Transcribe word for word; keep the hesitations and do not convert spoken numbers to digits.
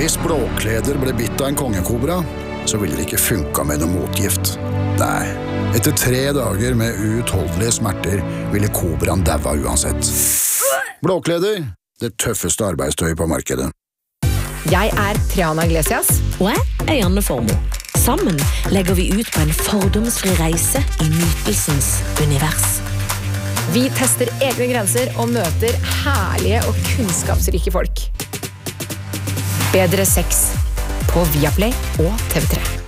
Hvis Blåkleder ble bitt av en kongekobra, så ville det ikke funka med noe motgift. Nei, etter tre dager med uutholdelige smerter ville kobraen daua uansett. Blåkleder, det tøffeste arbeidstøyet på markedet. Jeg er Triana Iglesias. Og jeg er Janne Formoe. Sammen legger vi ut på en fordomsfri reise i nytelsens univers. Vi tester egne grenser og møter herlige og kunnskapsrike folk. Bedre sex på Viaplay og T V tre.